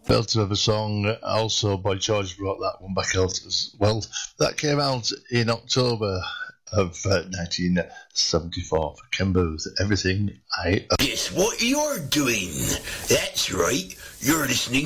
Belter of a song, also Boy George brought that one back out as well. That came out in October of 1974 for Ken Booth, Everything I... Guess what you're doing? That's right, you're listening